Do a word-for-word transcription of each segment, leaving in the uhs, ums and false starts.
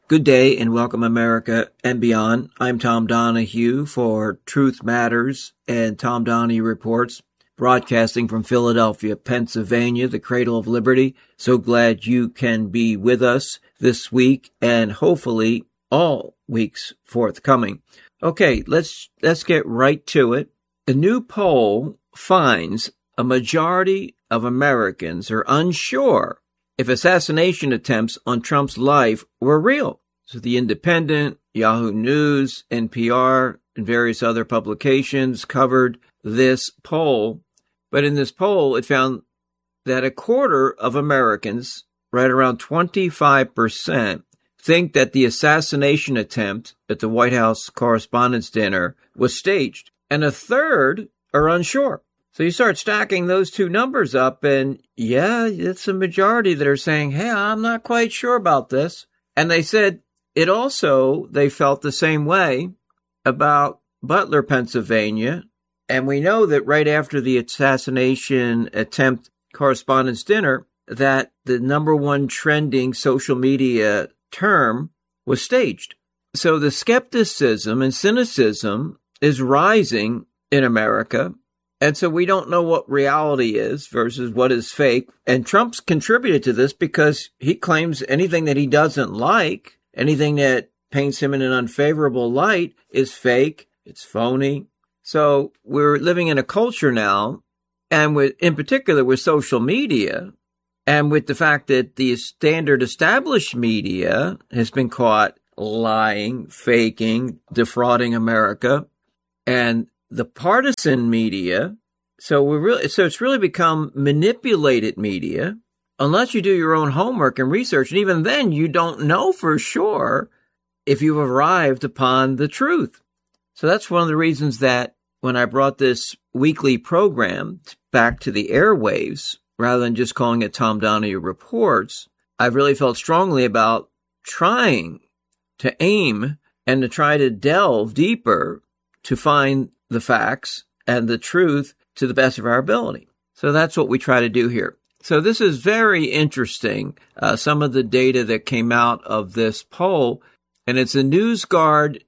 Good day and welcome America and beyond. I'm Tom Donahue for Truth Matters and Tom Donahue Reports, broadcasting from Philadelphia, Pennsylvania, the cradle of liberty. So glad you can be with us this week and hopefully all weeks forthcoming. Okay, let's let's get right to it. A new poll finds a majority of Americans are unsure if assassination attempts on Trump's life were real. So The Independent, Yahoo News, N P R, and various other publications covered this poll. But in this poll, it found that a quarter of Americans, right around twenty-five percent, think that the assassination attempt at the White House Correspondents' Dinner was staged. And a third are unsure. So you start stacking those two numbers up, and yeah, it's a majority that are saying, hey, I'm not quite sure about this. And they said it also, they felt the same way about Butler, Pennsylvania. And we know that right after the assassination attempt Correspondents' Dinner, that the number one trending social media term was staged. So the skepticism and cynicism is rising in America. And so we don't know what reality is versus what is fake. And Trump's contributed to this because he claims anything that he doesn't like, anything that paints him in an unfavorable light is fake, it's phony. So we're living in a culture now, and with, in particular with social media, and with the fact that the standard established media has been caught lying, faking, defrauding America, and the partisan media, so we really, so it's really become manipulated media, unless you do your own homework and research, and even then you don't know for sure if you've arrived upon the truth. So that's one of the reasons that when I brought this weekly program back to the airwaves, rather than just calling it Tom Donahue Reports, I've really felt strongly about trying to aim and to try to delve deeper to find the facts and the truth to the best of our ability. So that's what we try to do here. So this is very interesting, uh, some of the data that came out of this poll, and it's a NewsGuard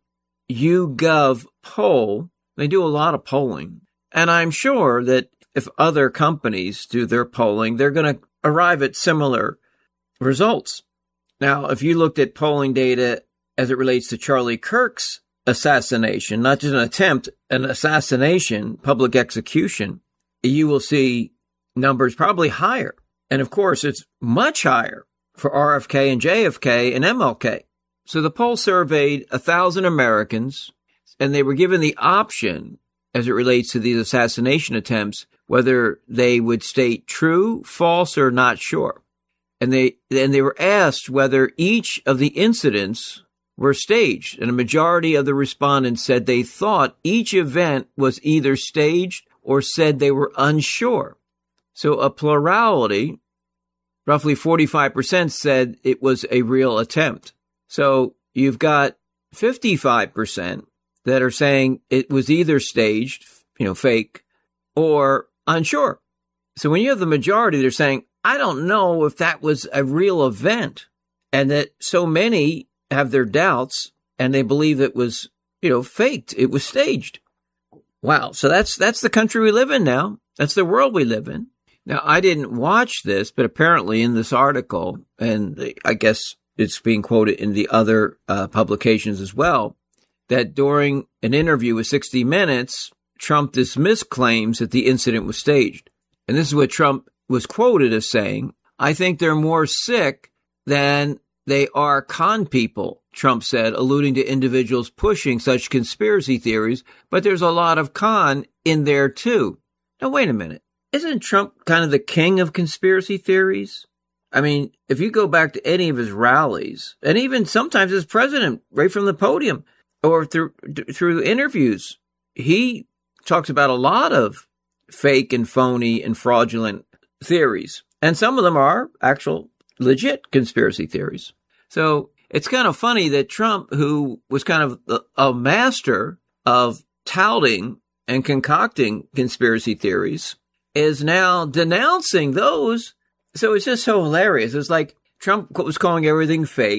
YouGov poll. They do a lot of polling, and I'm sure that if other companies do their polling, they're going to arrive at similar results. Now, if you looked at polling data as it relates to Charlie Kirk's assassination, not just an attempt, an assassination, public execution, you will see numbers probably higher. And of course, it's much higher for R F K and J F K and M L K. So the poll surveyed a thousand Americans, and they were given the option as it relates to these assassination attempts, whether they would state true, false, or not sure. And they, and they were asked whether each of the incidents were staged, and a majority of the respondents said they thought each event was either staged or said they were unsure. So a plurality, roughly forty-five percent, said it was a real attempt. So you've got fifty-five percent that are saying it was either staged, you know, fake, or unsure. So when you have the majority, they're saying, I don't know if that was a real event, and that so many have their doubts and they believe it was, you know, faked. It was staged. Wow. So that's, that's the country we live in now. That's the world we live in. Now, I didn't watch this, but apparently in this article, and I guess it's being quoted in the other uh, publications as well, that during an interview with sixty minutes, Trump dismissed claims that the incident was staged. And this is what Trump was quoted as saying, I think they're more sick than they are con people, Trump said, alluding to individuals pushing such conspiracy theories, but there's a lot of con in there too. Now, wait a minute. Isn't Trump kind of the king of conspiracy theories? I mean, if you go back to any of his rallies, and even sometimes as president, right from the podium, or through through interviews, he talks about a lot of fake and phony and fraudulent theories. And some of them are actual legit conspiracy theories. So it's kind of funny that Trump, who was kind of a master of touting and concocting conspiracy theories, is now denouncing those. So it's just so hilarious. It's like Trump was calling everything fake,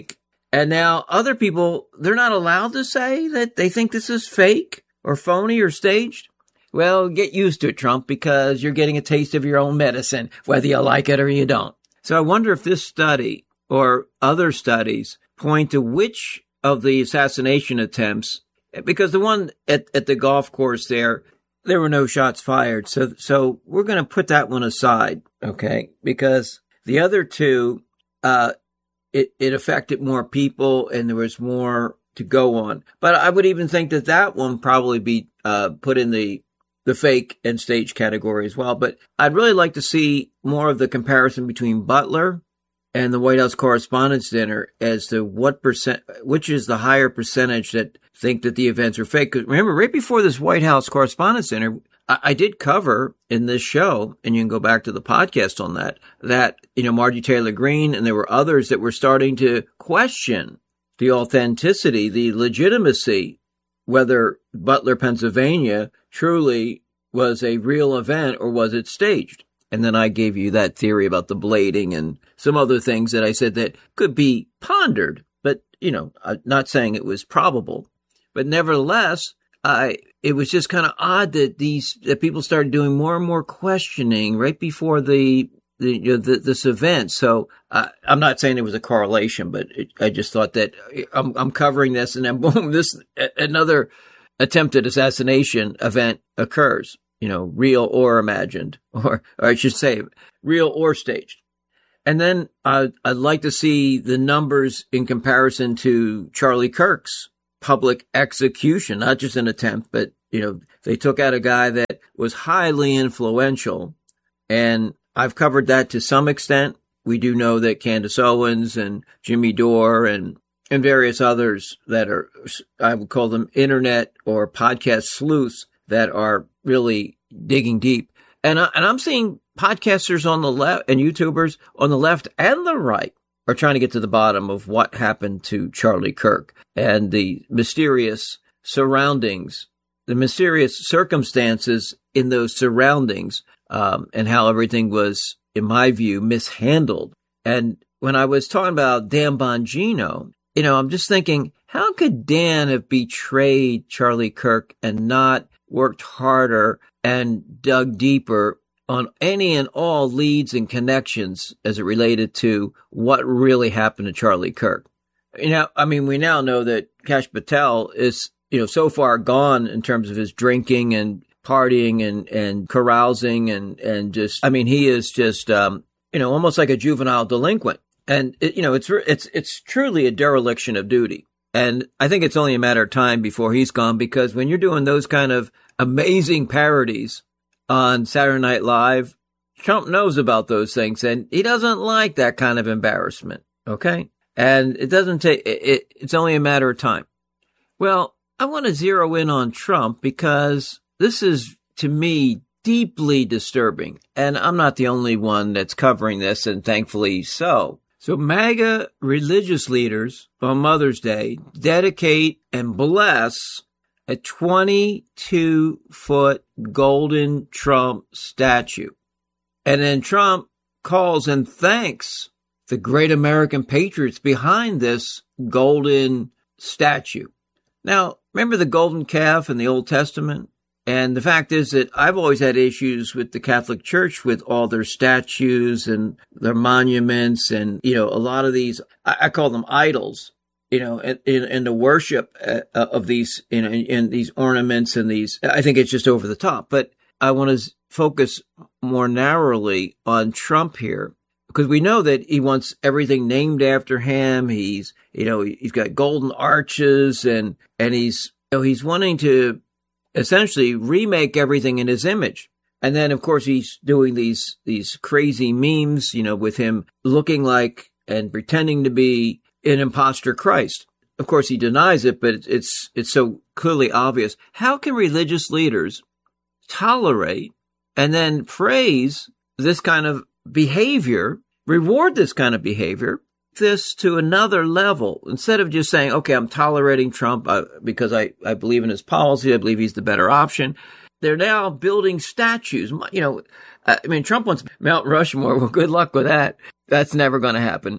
And now other people, they're not allowed to say that they think this is fake or phony or staged. Well, get used to it, Trump, because you're getting a taste of your own medicine, whether you like it or you don't. So I wonder if this study or other studies point to which of the assassination attempts, because the one at, at the golf course there, there were no shots fired. So, so we're going to put that one aside, okay? Because the other two, uh, it, it affected more people and there was more to go on. But I would even think that that one probably be, uh, put in the, the fake and stage category as well. But I'd really like to see more of the comparison between Butler and the White House Correspondents' Dinner as to what percent, which is the higher percentage that think that the events are fake. 'Cause remember, right before this White House Correspondents' Dinner, I, I did cover in this show, and you can go back to the podcast on that, that, you know, Marjorie Taylor Greene and there were others that were starting to question the authenticity, the legitimacy, whether Butler, Pennsylvania truly was a real event or was it staged. And then I gave you that theory about the blading and some other things that I said that could be pondered, but, you know, I'm not saying it was probable. But nevertheless, I, it was just kind of odd that these, that people started doing more and more questioning right before the, the, you know, the this event. So uh, I'm not saying it was a correlation, but it, I just thought that I'm, I'm covering this and then boom, this, another attempted assassination event occurs. You know, real or imagined, or, or I should say real or staged. And then uh, I'd like to see the numbers in comparison to Charlie Kirk's public execution, not just an attempt, but, you know, they took out a guy that was highly influential. And I've covered that to some extent. We do know that Candace Owens and Jimmy Dore and, and various others that are, I would call them internet or podcast sleuths that are really digging deep. And, I, and I'm seeing podcasters on the left and YouTubers on the left and the right are trying to get to the bottom of what happened to Charlie Kirk and the mysterious surroundings, the mysterious circumstances in those surroundings, um, and how everything was, in my view, mishandled. And when I was talking about Dan Bongino, you know, I'm just thinking, how could Dan have betrayed Charlie Kirk and not worked harder and dug deeper on any and all leads and connections as it related to what really happened to Charlie Kirk? You know, I mean, we now know that Kash Patel is, you know, so far gone in terms of his drinking and partying and, and carousing and, and just, I mean, he is just, um, you know, almost like a juvenile delinquent. And, it, you know, it's, it's, it's truly a dereliction of duty. And I think it's only a matter of time before he's gone, because when you're doing those kind of amazing parodies on Saturday Night Live, Trump knows about those things and he doesn't like that kind of embarrassment. Okay. And it doesn't take, it, it, it's only a matter of time. Well, I want to zero in on Trump because this is, to me, deeply disturbing. And I'm not the only one that's covering this, and thankfully so. So MAGA religious leaders on Mother's Day dedicate and bless a twenty-two foot golden Trump statue. And then Trump calls and thanks the great American patriots behind this golden statue. Now, remember the golden calf in the Old Testament? And the fact is that I've always had issues with the Catholic Church with all their statues and their monuments and, you know, a lot of these, I, I call them idols, you know, and, and the worship uh, of these, you know, and these ornaments and these, I think it's just over the top. But I want to focus more narrowly on Trump here, because we know that he wants everything named after him. He's, you know, he's got golden arches and, and he's, you know, he's wanting to essentially remake everything in his image. And then, of course, he's doing these, these crazy memes, you know, with him looking like and pretending to be an imposter Christ. Of course, he denies it, but it's, it's so clearly obvious. How can religious leaders tolerate and then praise this kind of behavior, reward this kind of behavior, this to another level, instead of just saying, okay, I'm tolerating Trump uh, because I, I believe in his policy. I believe he's the better option. They're now building statues. You know, I mean, Trump wants Mount Rushmore. Well, good luck with that. That's never going to happen.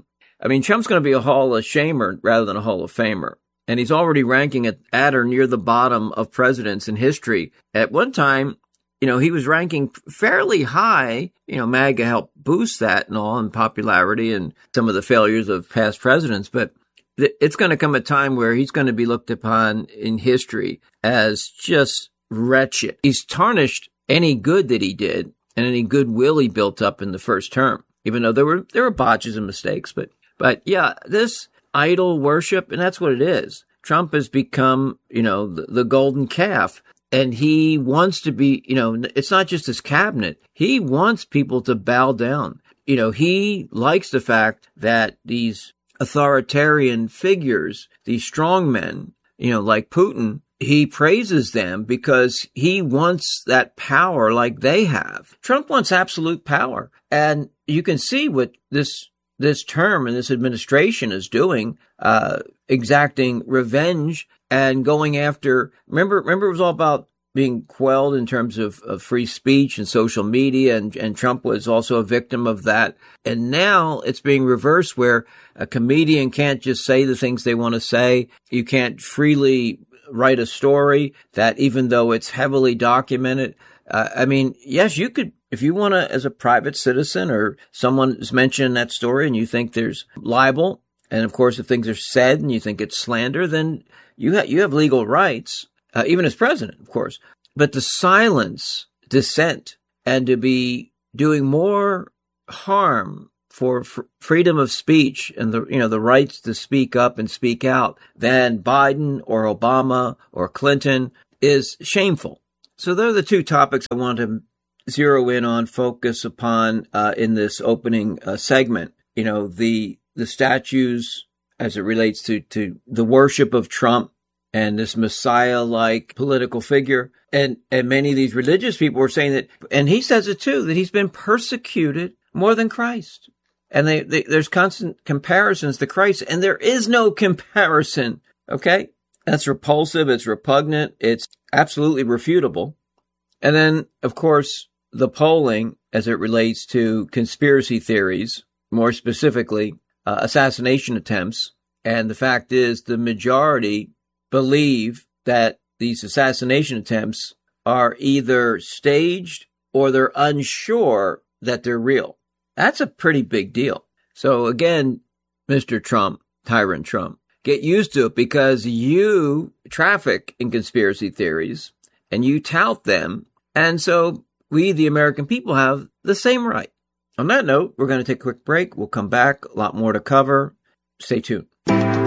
I mean, Trump's going to be a Hall of Shamer rather than a Hall of Famer. And he's already ranking at, at or near the bottom of presidents in history. At one time, you know, he was ranking fairly high. You know, MAGA helped boost that and all in popularity and some of the failures of past presidents. But th- it's going to come a time where he's going to be looked upon in history as just wretched. He's tarnished any good that he did and any goodwill he built up in the first term, even though there were there were botches and mistakes. But but yeah, this idol worship, and that's what it is. Trump has become, you know, the, the golden calf, and he wants to be, you know, it's not just his cabinet. He wants people to bow down. You know, he likes the fact that these authoritarian figures, these strong men, you know, like Putin, he praises them because he wants that power like they have. Trump wants absolute power. And you can see what this this term and this administration is doing, uh, exacting revenge and going after, remember, remember it was all about being quelled in terms of, of free speech and social media, and, and Trump was also a victim of that. And now it's being reversed where a comedian can't just say the things they want to say. You can't freely write a story that, even though it's heavily documented, uh, I mean, yes, you could, if you want to, as a private citizen or someone is mentioning that story and you think there's libel, and of course, if things are said and you think it's slander, then you ha- you have legal rights, uh, even as president, of course. But to silence dissent and to be doing more harm for f- freedom of speech and the, you know, the rights to speak up and speak out than Biden or Obama or Clinton is shameful. So they're the two topics I want to zero in on, focus upon uh, in this opening uh, segment. You know, the the statues as it relates to, to the worship of Trump and this Messiah-like political figure. And, and many of these religious people were saying that, and he says it too, that he's been persecuted more than Christ. And they, they there's constant comparisons to Christ, and there is no comparison. Okay? That's repulsive. It's repugnant. It's absolutely refutable. And then, of course, the polling as it relates to conspiracy theories, more specifically, uh, assassination attempts. And the fact is the majority believe that these assassination attempts are either staged or they're unsure that they're real. That's a pretty big deal. So again, Mister Trump, Tyrant Trump, get used to it because you traffic in conspiracy theories and you tout them. And so we, the American people, have the same right. On that note, we're going to take a quick break. We'll come back. A lot more to cover. Stay tuned.